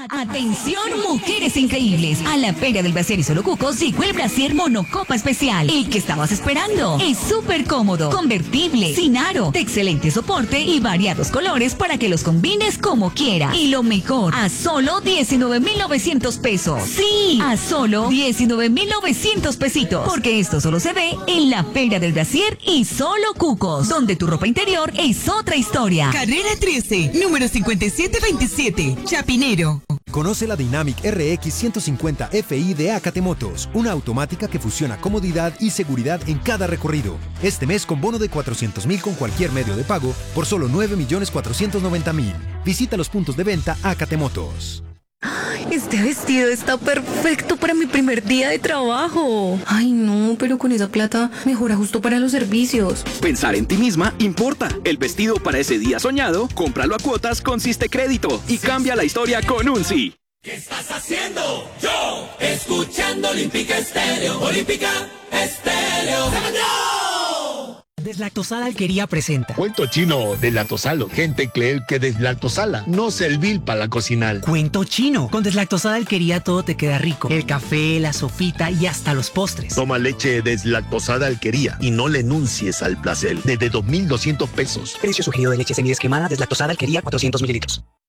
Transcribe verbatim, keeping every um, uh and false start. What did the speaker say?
Atención, mujeres increíbles. A la Feria del Brasier y Solo Cucos llegó el Brasier Monocopa Especial. El que estabas esperando. Es súper cómodo, convertible, sin aro, de excelente soporte y variados colores para que los combines como quieras. Y lo mejor, a solo diecinueve mil novecientos pesos. Sí, a solo diecinueve mil novecientos pesitos. Porque esto solo se ve en la Feria del Brasier y Solo Cucos, donde tu ropa interior es otra historia. Carrera trece, número cincuenta y siete veintisiete, Chapinero. Conoce la Dynamic R X ciento cincuenta F I de Acate Motos, una automática que fusiona comodidad y seguridad en cada recorrido. Este mes con bono de cuatrocientos mil con cualquier medio de pago por solo nueve millones cuatrocientos noventa mil. Visita los puntos de venta Acate Motos. Este vestido está perfecto para mi primer día de trabajo. Ay, no, pero con esa plata mejora justo para los servicios. Pensar en ti misma importa. El vestido para ese día soñado, cómpralo a cuotas con Siste Crédito y cambia la historia con un sí. ¿Qué estás haciendo? Yo, escuchando Olímpica Estéreo. Olímpica Estéreo. Deslactosada Alquería presenta Cuento chino, deslactosalo. Gente cree que deslactosala no servir para cocinar. Cuento chino. Con Deslactosada Alquería todo te queda rico. El café, la sopita y hasta los postres. Toma leche deslactosada Alquería y no le enuncies al placer. Desde dos mil doscientos pesos. Precio sugerido de leche semidescremada Deslactosada Alquería cuatrocientos mililitros.